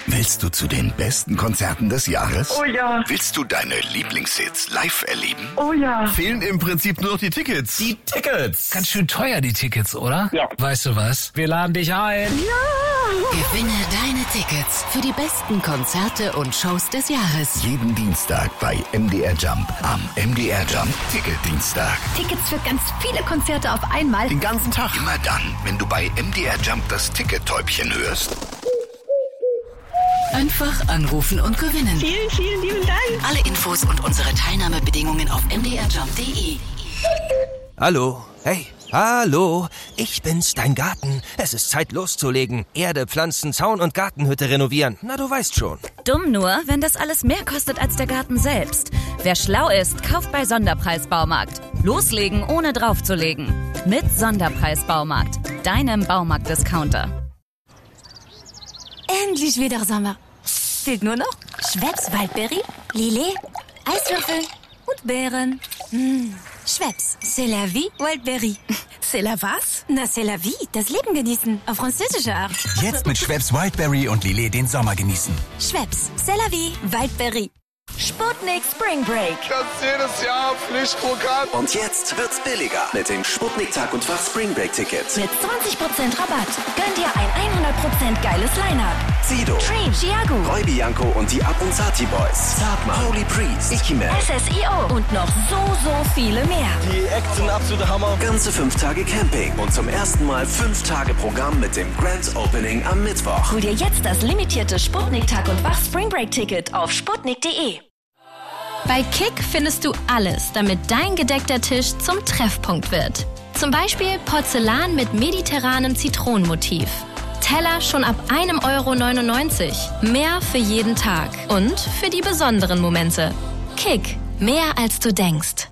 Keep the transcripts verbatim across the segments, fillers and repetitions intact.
Willst du zu den besten Konzerten des Jahres? Oh ja. Willst du deine Lieblingshits live erleben? Oh ja. Fehlen im Prinzip nur noch die Tickets. Die Tickets. Ganz schön teuer, die Tickets, oder? Ja. Weißt du was? Wir laden dich ein. Ja. Gewinne deine Tickets für die besten Konzerte und Shows des Jahres. Jeden Dienstag bei M D R Jump am M D R Jump Ticket-Dienstag. Tickets für ganz viele Konzerte auf einmal. Den ganzen Tag. Immer dann, wenn du bei M D R Jump das Ticket-Täubchen hörst. Einfach anrufen und gewinnen. Vielen, vielen lieben Dank. Alle Infos und unsere Teilnahmebedingungen auf m d r jump punkt d e. Hallo, hey, hallo, ich bin's, dein Garten. Es ist Zeit loszulegen. Erde, Pflanzen, Zaun und Gartenhütte renovieren. Na, du weißt schon. Dumm nur, wenn das alles mehr kostet als der Garten selbst. Wer schlau ist, kauft bei Sonderpreis-Baumarkt. Loslegen, ohne draufzulegen. Mit Sonderpreis-Baumarkt, deinem Baumarkt-Discounter. Endlich wieder Sommer. Fehlt nur noch Schweppes Waldberry, Lillet, Eiswürfel und Beeren. Mmh. Schweppes, c'est la vie, Waldberry. C'est la was? Na, c'est la vie, das Leben genießen, auf französische Art. Jetzt mit Schweppes Wildberry und Lillet den Sommer genießen. Schweppes, c'est la vie, Waldberry. Sputnik Spring Break. Das ist jedes Jahr Pflichtprogramm. Und jetzt wird's billiger mit dem Sputnik Tag und Fach Spring Break Ticket. Mit zwanzig Prozent Rabatt. Gönn dir ein hundert Prozent geiles Line-Up. Sido, Dream, Chiago, Roy Bianco und die Abunzati Boys. Zartmann, Holy Priest, Ikiman, S S I O und noch so, so viele mehr. Die Acts sind absolute Hammer. Ganze fünf Tage Camping und zum ersten Mal fünf Tage Programm mit dem Grand Opening am Mittwoch. Hol dir jetzt das limitierte Sputnik Tag und Wach Spring Break Ticket auf sputnik punkt d e. Bei Kick findest du alles, damit dein gedeckter Tisch zum Treffpunkt wird. Zum Beispiel Porzellan mit mediterranem Zitronenmotiv. Teller schon ab einem Euro neunundneunzig. Mehr für jeden Tag und für die besonderen Momente. Kick, mehr als du denkst.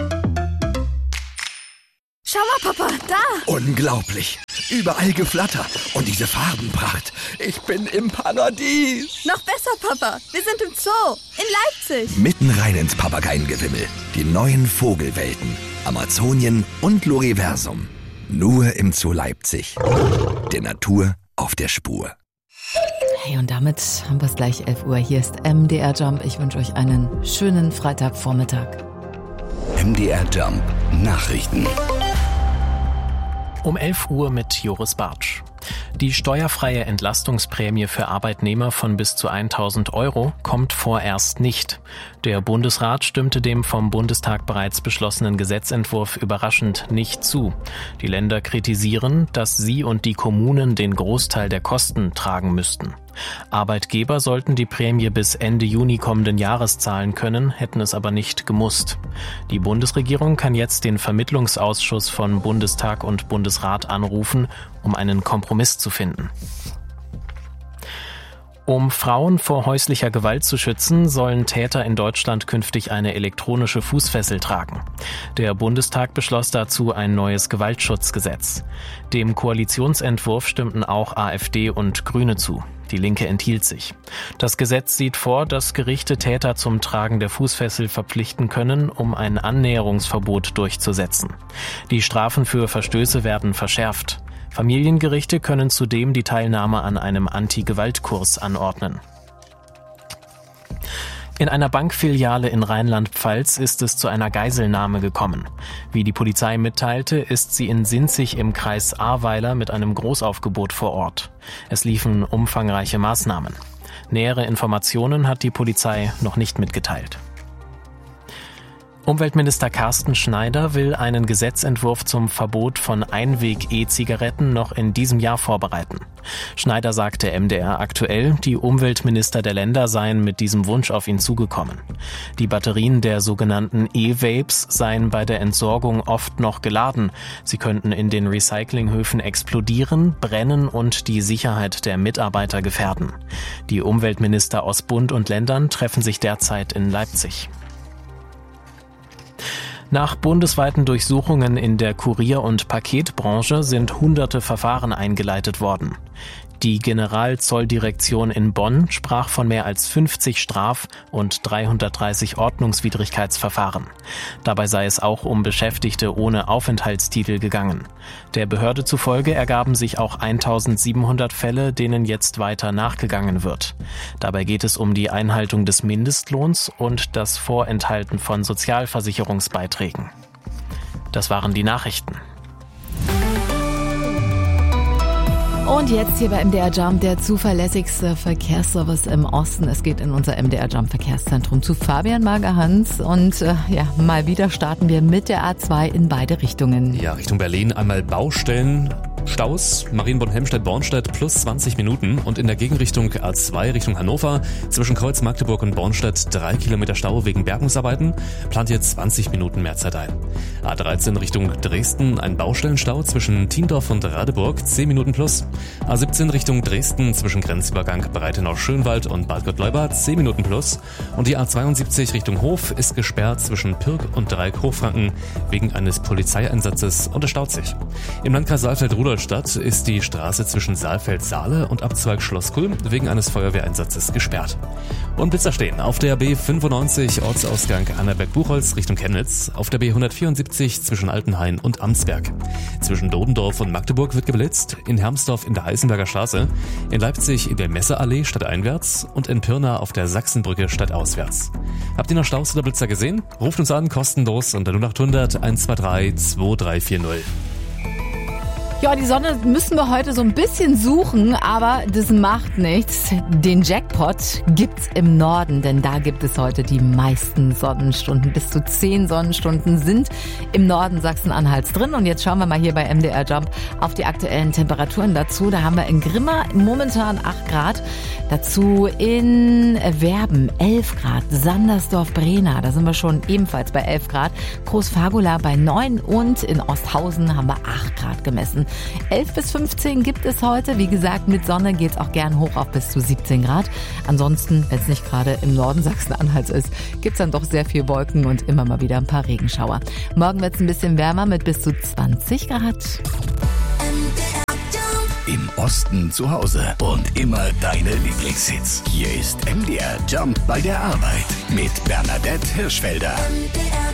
Schau mal, Papa, da. Unglaublich. Überall Geflatter. Und diese Farbenpracht. Ich bin im Paradies. Noch besser, Papa. Wir sind im Zoo in Leipzig. Mitten rein ins Papageiengewimmel. Die neuen Vogelwelten. Amazonien und Loriversum. Nur im Zoo Leipzig. Der Natur auf der Spur. Hey, und damit haben wir es gleich elf Uhr. Hier ist M D R Jump. Ich wünsche euch einen schönen Freitagvormittag. M D R Jump Nachrichten. Um elf Uhr mit Joris Bartsch. Die steuerfreie Entlastungsprämie für Arbeitnehmer von bis zu tausend Euro kommt vorerst nicht. Der Bundesrat stimmte dem vom Bundestag bereits beschlossenen Gesetzentwurf überraschend nicht zu. Die Länder kritisieren, dass sie und die Kommunen den Großteil der Kosten tragen müssten. Arbeitgeber sollten die Prämie bis Ende Juni kommenden Jahres zahlen können, hätten es aber nicht gemusst. Die Bundesregierung kann jetzt den Vermittlungsausschuss von Bundestag und Bundesrat anrufen, um einen Kompromiss zu finden. Um Frauen vor häuslicher Gewalt zu schützen, sollen Täter in Deutschland künftig eine elektronische Fußfessel tragen. Der Bundestag beschloss dazu ein neues Gewaltschutzgesetz. Dem Koalitionsentwurf stimmten auch AfD und Grüne zu. Die Linke enthielt sich. Das Gesetz sieht vor, dass Gerichte Täter zum Tragen der Fußfessel verpflichten können, um ein Annäherungsverbot durchzusetzen. Die Strafen für Verstöße werden verschärft. Familiengerichte können zudem die Teilnahme an einem Anti-Gewalt-Kurs anordnen. In einer Bankfiliale in Rheinland-Pfalz ist es zu einer Geiselnahme gekommen. Wie die Polizei mitteilte, ist sie in Sinzig im Kreis Ahrweiler mit einem Großaufgebot vor Ort. Es liefen umfangreiche Maßnahmen. Nähere Informationen hat die Polizei noch nicht mitgeteilt. Umweltminister Carsten Schneider will einen Gesetzentwurf zum Verbot von Einweg-E-Zigaretten noch in diesem Jahr vorbereiten. Schneider sagte M D R aktuell, die Umweltminister der Länder seien mit diesem Wunsch auf ihn zugekommen. Die Batterien der sogenannten E-Vapes seien bei der Entsorgung oft noch geladen. Sie könnten in den Recyclinghöfen explodieren, brennen und die Sicherheit der Mitarbeiter gefährden. Die Umweltminister aus Bund und Ländern treffen sich derzeit in Leipzig. Nach bundesweiten Durchsuchungen in der Kurier- und Paketbranche sind hunderte Verfahren eingeleitet worden. Die Generalzolldirektion in Bonn sprach von mehr als fünfzig Straf- und dreihundertdreißig Ordnungswidrigkeitsverfahren. Dabei sei es auch um Beschäftigte ohne Aufenthaltstitel gegangen. Der Behörde zufolge ergaben sich auch eintausendsiebenhundert Fälle, denen jetzt weiter nachgegangen wird. Dabei geht es um die Einhaltung des Mindestlohns und das Vorenthalten von Sozialversicherungsbeiträgen. Das waren die Nachrichten. Und jetzt hier bei M D R Jump, der zuverlässigste Verkehrsservice im Osten. Es geht in unser M D R Jump Verkehrszentrum zu Fabian Magerhans. Und äh, ja, mal wieder starten wir mit der A zwei in beide Richtungen. Ja, Richtung Berlin einmal Baustellen. Staus, Marienborn-Helmstedt-Bornstedt plus zwanzig Minuten und in der Gegenrichtung A zwei Richtung Hannover zwischen Kreuz Magdeburg und Bornstedt drei Kilometer Stau wegen Bergungsarbeiten, plant ihr zwanzig Minuten mehr Zeit ein. A dreizehn Richtung Dresden, ein Baustellenstau zwischen Tiendorf und Radeburg, zehn Minuten plus. A siebzehn Richtung Dresden zwischen Grenzübergang Breitenau-Schönwald und Bad Gottleuba, zehn Minuten plus. Und die A zweiundsiebzig Richtung Hof ist gesperrt zwischen Pirk und Dreieck Hochfranken wegen eines Polizeieinsatzes und es staut sich. Im Landkreis Saalfeld-Rudolstadt ist die Straße zwischen Saalfeld-Saale und Abzweig Schloss Kulm wegen eines Feuerwehreinsatzes gesperrt. Und Blitzer stehen auf der B fünfundneunzig Ortsausgang Annaberg-Buchholz Richtung Chemnitz, auf der B hundertvierundsiebzig zwischen Altenhain und Amsberg. Zwischen Dodendorf und Magdeburg wird geblitzt, in Hermsdorf in der Heißenberger Straße, in Leipzig in der Messeallee stadteinwärts und in Pirna auf der Sachsenbrücke stadtauswärts. Habt ihr noch Staus oder Blitzer gesehen? Ruft uns an, kostenlos unter null acht hundert eins zwei drei zwei drei vier null. Ja, die Sonne müssen wir heute so ein bisschen suchen, aber das macht nichts. Den Jackpot gibt's im Norden, denn da gibt es heute die meisten Sonnenstunden. Bis zu zehn Sonnenstunden sind im Norden Sachsen-Anhalts drin. Und jetzt schauen wir mal hier bei M D R Jump auf die aktuellen Temperaturen dazu. Da haben wir in Grimma momentan acht Grad. Dazu in Werben elf Grad. Sandersdorf-Brena, da sind wir schon ebenfalls bei elf Grad. Großfagola bei neun und in Osthausen haben wir acht Grad gemessen. elf bis fünfzehn gibt es heute. Wie gesagt, mit Sonne geht's auch gern hoch auf bis zu siebzehn Grad. Ansonsten, wenn es nicht gerade im Norden Sachsen-Anhalts ist, gibt's dann doch sehr viel Wolken und immer mal wieder ein paar Regenschauer. Morgen wird's ein bisschen wärmer mit bis zu zwanzig Grad. Im Osten zu Hause und immer deine Lieblingshits. Hier ist M D R Jump bei der Arbeit mit Bernadette Hirschfelder.